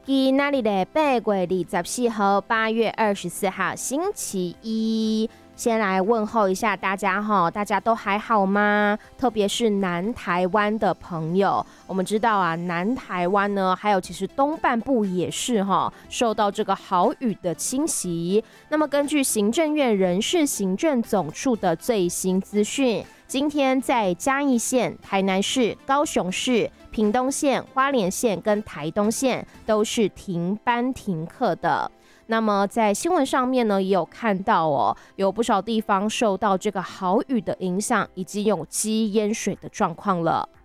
今仔日的8月24号，8月24号，星期一。先来问候一下大家哈，大家都还好吗？特别是南台湾的朋友，我们知道啊，南台湾呢，还有其实东半部也是哈，受到这个豪雨的侵袭。那么根据行政院人事行政总处的最新资讯，今天在嘉义县、台南市、高雄市、屏东县、花莲县跟台东县都是停班停课的。那么在新闻上面呢，也有看到哦，有不少地方受到这个豪雨的影响，已经有积淹水的状况了。